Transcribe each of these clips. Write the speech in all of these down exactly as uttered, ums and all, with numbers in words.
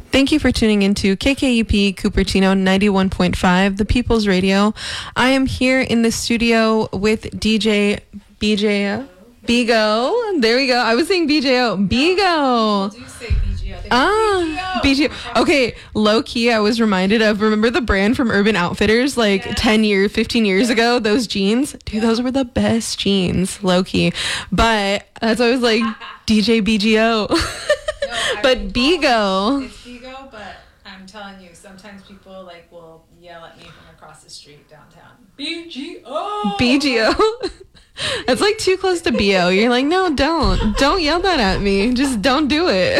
Thank you for tuning into K K U P Cupertino ninety-one point five, the People's Radio. I am here in the studio with D J B J O. Bigo. There we go. I was saying B J O. Bigo. People do say B J O. They Ah, B J O. Okay, low key, I was reminded of, remember the brand from Urban Outfitters like Yeah. ten years, fifteen years ago? Those jeans? Dude, Yeah. those were the best jeans, low key. But that's why I was like, D J B G O. No, I But would Bigo. call it- It's Bigo, but I'm telling you, sometimes people like will yell at me from across the street downtown. B G O. B G O. It's like too close to B O. You're like, no, don't. Don't yell that at me. Just don't do it.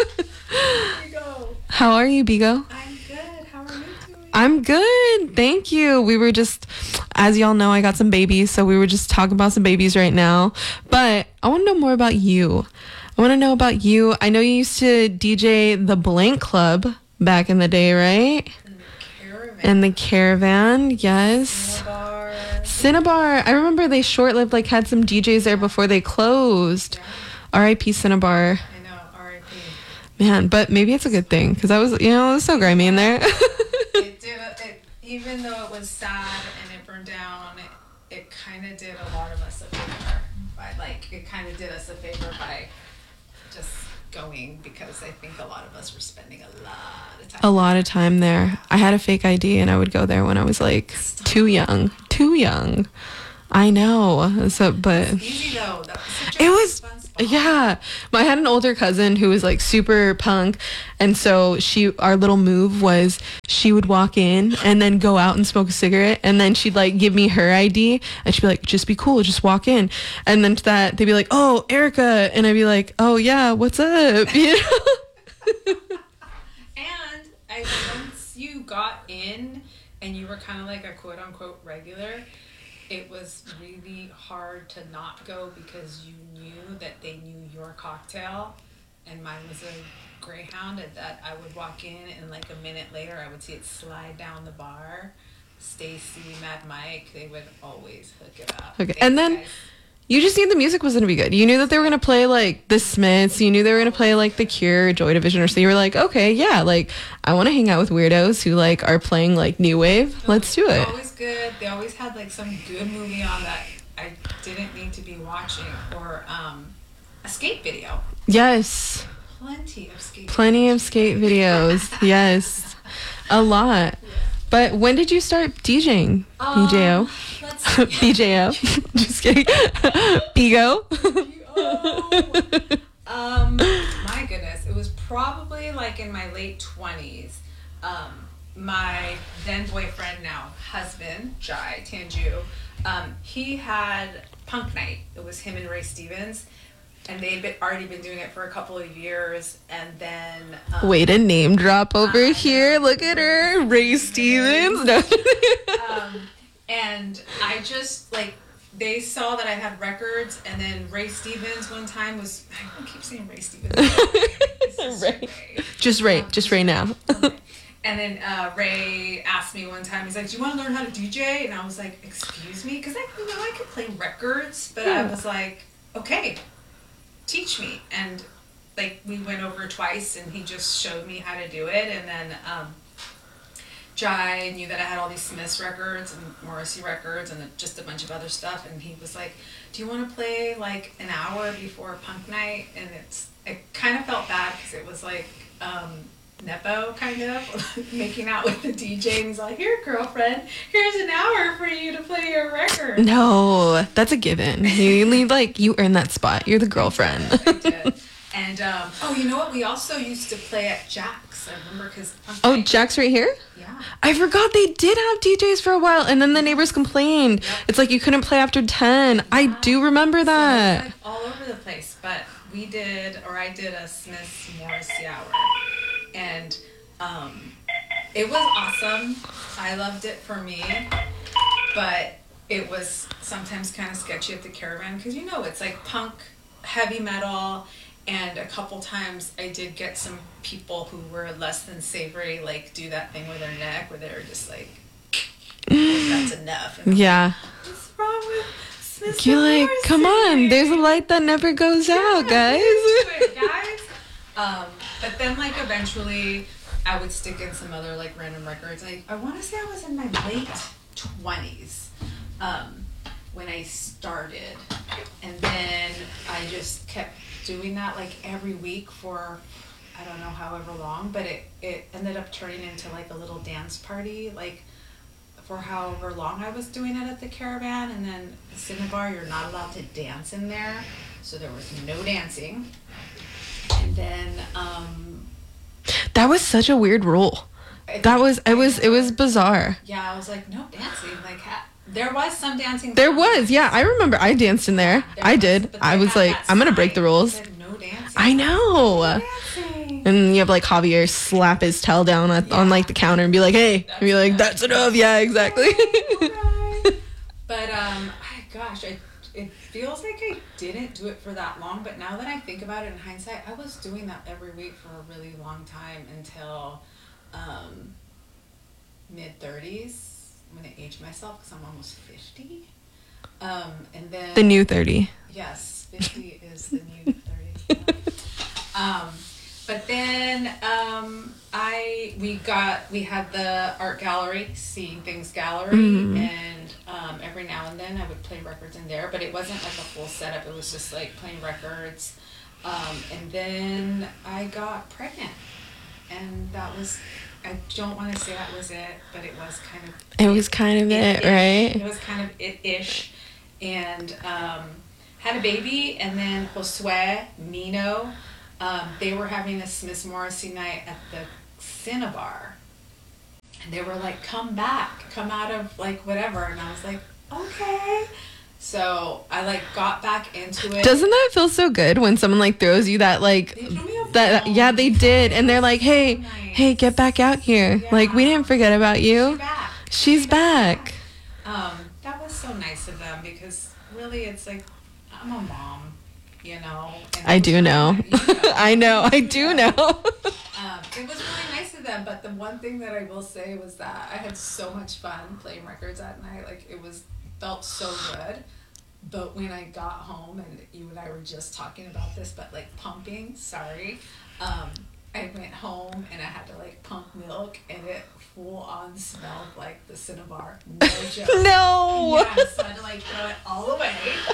Bigo. How are you, Bigo? I'm good. How are you doing? I'm good. Thank you. We were just, as y'all know, I got some babies. So we were just talking about some babies right now. But I want to know more about you. I want to know about you. I know you used to D J the Blank Club back in the day, right? In the caravan. And the Caravan, yes. Cinnabar. Cinnabar. I remember they short-lived, like had some D Js there before they closed. Yeah. R I P Cinnabar. I know. R I P. Man, but maybe it's a good thing because I was, you know, it was so grimy in there. It did. A, it, even though it was sad and it burned down, it, it kind of did a lot of us a favor. By like, it kind of did us a favor by just going, because I think a lot of us were spending a lot of time. A lot of time there. I had a fake I D and I would go there when I was like too young. Too young. I know. So, but Easy though. That was such a it was, fun spot. yeah. I had an older cousin who was like super punk, and so she, our little move was she would walk in and then go out and smoke a cigarette, and then she'd like give me her I D, and she'd be like, "Just be cool, just walk in." And then to that, they'd be like, "Oh, Erica," and I'd be like, "Oh yeah, what's up?" You know? And I once you got in and you were kind of like a quote unquote regular, it was really hard to not go because you knew that they knew your cocktail, and mine was a Greyhound, and that I would walk in and like a minute later I would see it slide down the bar. Stacy, Mad Mike, they would always hook it up. Okay, Thanks, and then- guys. You just knew the music was going to be good. You knew that they were going to play like the Smiths. You knew they were going to play like the Cure, Joy Division, or so. You were like, okay, yeah, like I want to hang out with weirdos who like are playing like new wave. Let's do They're it. always good. They always had like some good movie on that I didn't need to be watching, or um, a skate video. Yes. Plenty of skate. Plenty of skate videos. Yes. A lot. But when did you start DJing? Um, B J O? Let's see. B J O. Just kidding. Bigo. Oh. Um, my goodness, it was probably like in my late twenties. Um, my then boyfriend, now husband, Jai Tanju, um, he had Punk Night. It was him and Ray Stevens, and they'd been, already been doing it for a couple of years. And then um, Way to name drop over I here. know. Look at her. Ray Stevens. No. um, and I just like, they saw that I had records, and then Ray Stevens one time was, I keep saying Ray Stevens. It's just Ray. Ray. Just Ray. Um, Just Ray now. Okay. And then uh, Ray asked me one time, he's like, "Do you want to learn how to D J?" And I was like, "Excuse me?" Because I, you know, I could play records, but I Yeah. was like, "Okay, teach me." And like, we went over twice, and he just showed me how to do it. And then um, Jai knew that I had all these Smiths records and Morrissey records and just a bunch of other stuff. And he was like, "Do you want to play like an hour before Punk Night?" And it's, it kind of felt bad because it was like, um, Nepo kind of making out with the D J, and he's like, "Here, girlfriend, here's an hour for you to play your record." No, that's a given. You need like you earn that spot. You're the girlfriend. I did. And um, oh, you know what? We also used to play at Jack's. I remember because Oh, Jack's right here? yeah, I forgot they did have D Js for a while, and then the neighbors complained. Yep. It's like you couldn't play after ten. I do remember so that. it was, like all over the place. But we did, or I did a Smiths Morrissey hour, and um, it was awesome. I loved it for me, but it was sometimes kind of sketchy at the Caravan because, you know, it's like punk, heavy metal. And a couple times I did get some people who were less than savory, like, do that thing with their neck where they're just like, that's enough. And I'm Yeah. like, what's wrong with Smiths You're like, Morrissey? come on, there's a light that never goes out, Yeah, guys. get into it, guys. Um, but then like eventually I would stick in some other like random records. Like I want to say I was in my late twenties um, when I started, and then I just kept doing that like every week for I don't know however long, but it, it ended up turning into like a little dance party like for however long I was doing it at the Caravan. And then the Cinnabar, you're not allowed to dance in there, so there was no dancing. And then um That was such a weird rule. That was it was it was bizarre. Yeah, I was like, no dancing. Like ha- there was some dancing. There was, yeah. I remember I danced in there. There I was, did. but I they was had like, that I'm gonna break the sign rules. that said no dancing. I know. No dancing. And you have like Javier slap his tail down at, Yeah. on like the counter and be like, hey, That's and be like, enough. that's enough. Yeah, exactly. Alright. But um, I, gosh, I, it feels like I didn't do it for that long. But now that I think about it in hindsight, I was doing that every week for a really long time until um, mid thirties when I aged myself because I'm almost fifty. Um, and then The new thirty. yes, fifty is the new thirty. Um, but then um, I we got we had the art gallery, Seeing Things Gallery, Mhm. and um, every now and then I would play records in there, but it wasn't like a full setup. It was just like playing records. Um, and then I got pregnant, and that was I don't want to say that was it, but it was kind of It was kind of it, it-ish. right? It was kind of it-ish. And um, had a baby, and then Josue, Nino, um, they were having a Smith Morrissey night at the Cinnabar. And they were like, come back, come out of like whatever. And I was like, okay. So I like got back into it. Doesn't that feel so good when someone like throws you that like They threw me a that? bone. Yeah, they did, and they're like, hey, So nice. hey, get back out here. Like we didn't forget about you. She's back. She's back. Um, that was so nice of them because really it's like I'm a mom, you know. And I do know. You know. I know. I do know. Um, it was really nice of them, but the one thing that I will say was that I had so much fun playing records that night. Like it was felt so good. But when I got home, and you and I were just talking about this, but like pumping, sorry. Um, I went home and I had to like pump milk, and it full on smelled like the Cinnabar. No joke. No. Yeah, so I had to like throw it all away.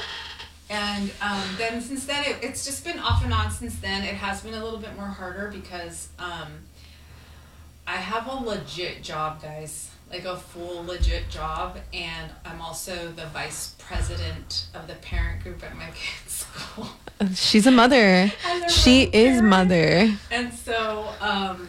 And um, then since then, it, it's just been off and on since then. It has been a little bit more harder because um, I have a legit job, guys. Like a full legit job. And I'm also the vice president of the parent group at my kid's school. She's a mother. And they're She both is parents. mother. And so um,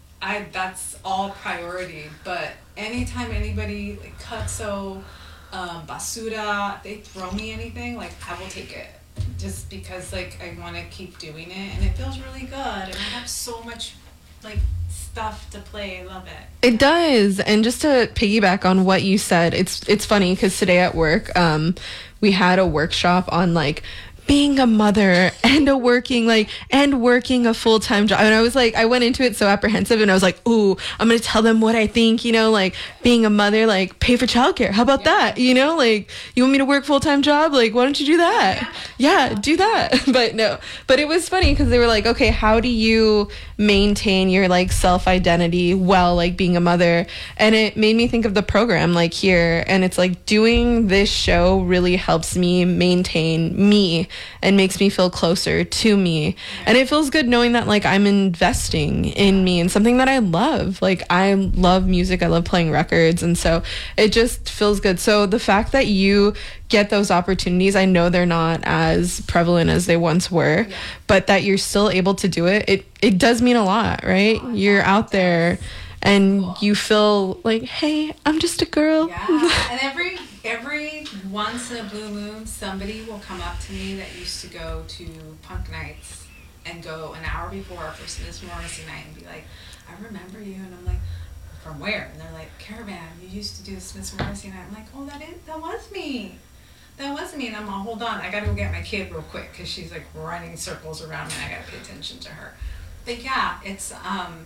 I that's all priority. But anytime anybody like cutso, um, basura, they throw me anything, like I will take it. Just because like I want to keep doing it, and it feels really good, and I have so much like stuff to play. I love it. It does. And just to piggyback on what you said, it's it's funny because today at work, um, we had a workshop on like being a mother and a working like and working a full-time job. And I was like, I went into it so apprehensive, and I was like, ooh, I'm gonna tell them what I think, you know, like being a mother, like pay for childcare. How about Yeah. that? You know, like you want me to work full-time job? Like, why don't you do that? Yeah, do that. But no, but it was funny because they were like, okay, how do you maintain your like self-identity while like being a mother? And it made me think of the program like here, and it's like doing this show really helps me maintain me and makes me feel closer to me. And it feels good knowing that like I'm investing in me and something that I love. Like I love music, I love playing records, and so it just feels good. So the fact that you get those opportunities, I know they're not as prevalent as they once were, Yeah. but that you're still able to do it, it it does mean a lot, right? Oh, You're yeah, out it there does. and Cool. you feel like, hey, I'm just a girl. Yeah, and every every once in a blue moon, somebody will come up to me that used to go to punk nights and go an hour before for Smith Morrissey night and be like, I remember you, and I'm like, from where? And they're like, Caravan, you used to do Smith Morrissey night. I'm like, oh, that is that was me. That was me, and I'm all, hold on, I gotta go get my kid real quick because she's like running circles around me, and I gotta pay attention to her. But yeah, it's um.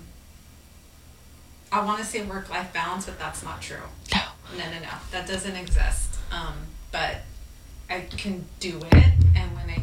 I want to say work-life balance, but that's not true. No. No, no, no. That doesn't exist. Um, but I can do it, and when I do do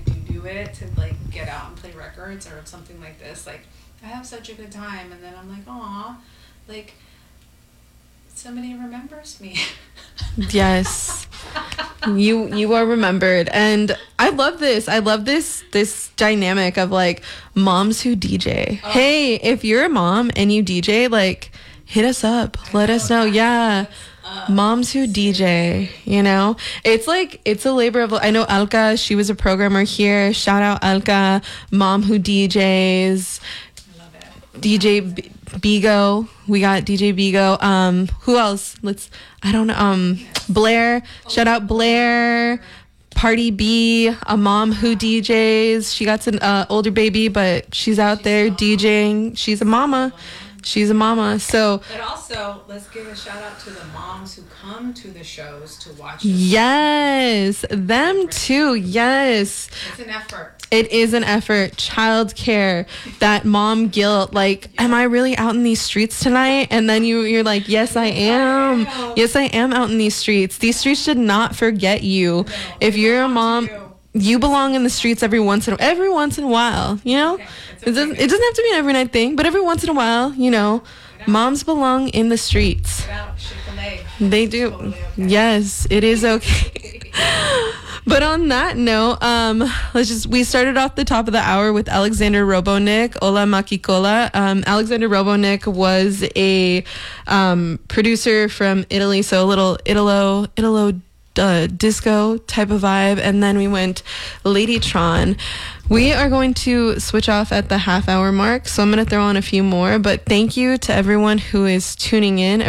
do it to like get out and play records or something like this, like I have such a good time, and then I'm like, aw, like somebody remembers me. Yes. You you are remembered. And I love this. I love this this dynamic of like moms who D J. Oh. Hey, if you're a mom and you D J, like hit us up. I Let know, us know. Yeah. Uh, moms who D J, you know? It's like it's a labor of I know Alka, she was a programmer here. Shout out Alka, mom who D Js. I love it. D J B- Bigo. We got D J Bigo. Um, who else? Let's. I don't know. Um, Blair. Shout out Blair. Party B. A mom who D Js. She got an uh, older baby, but she's out there DJing. She's a mama. She's a mama. So. But also, let's give a shout out to the moms who come to the shows to watch. The yes, them too. Yes. It's an effort. It is an effort. Childcare, that mom guilt. Like, yeah. Am I really out in these streets tonight? And then you, you're like, yes, I am. Yes, I am out in these streets. These streets should not forget you. No, if you're a mom, you. you belong in the streets every once in every once in a while. You know, okay. okay. It doesn't. It doesn't have to be an every night thing, but every once in a while, you know, moms belong in the streets. They do. Totally okay. Yes, it is okay. But on that note, um, let's just, we started off the top of the hour with Alexander Robonik, Ola Makikola. Um, Alexander Robonik was a um, producer from Italy, so a little Italo, Italo uh, disco type of vibe. And then we went Ladytron. We are going to switch off at the half hour mark, so I'm going to throw on a few more. But thank you to everyone who is tuning in.